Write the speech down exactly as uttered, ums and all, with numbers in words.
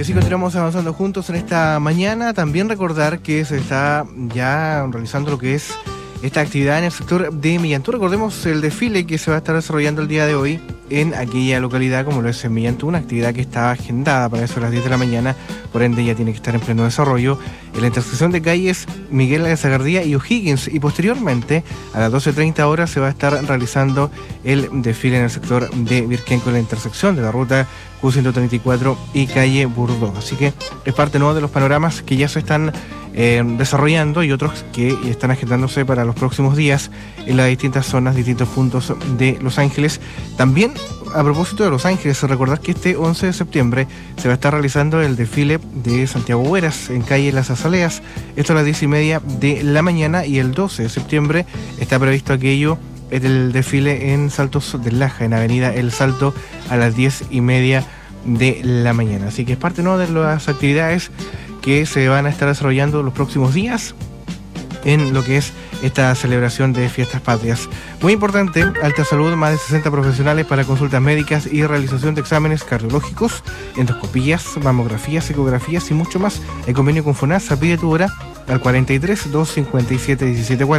Y así continuamos avanzando juntos en esta mañana. También recordar que se está ya realizando lo que es esta actividad en el sector de Millantú. Recordemos el desfile que se va a estar desarrollando el día de hoy en aquella localidad como lo es en Millantú, una actividad que está agendada para eso a las diez de la mañana, por ende ya tiene que estar en pleno desarrollo en la intersección de calles Miguel de Zagardía y O'Higgins, y posteriormente a las doce treinta horas se va a estar realizando el desfile en el sector de Virquén con la intersección de la ruta Q ciento treinta y cuatro y calle Burdó. Así que es parte nueva de los panoramas que ya se están eh, desarrollando y otros que están agendándose para los próximos días en las distintas zonas, distintos puntos de Los Ángeles. También, a propósito de Los Ángeles, recordar que este once de septiembre se va a estar realizando el desfile de Santiago Hueras en calle Las Azaleas, esto a las diez y media de la mañana, y el doce de septiembre está previsto aquello, el desfile en Saltos del Laja, en avenida El Salto, a las diez y media de la mañana. Así que es parte, ¿no?, de las actividades que se van a estar desarrollando los próximos días en lo que es esta celebración de Fiestas Patrias. Muy importante, Alta Salud, más de sesenta profesionales para consultas médicas y realización de exámenes cardiológicos, endoscopías, mamografías, ecografías y mucho más. El convenio con FONASA. Pide tu hora al cuarenta y tres, doscientos cincuenta y siete, diecisiete cuarenta.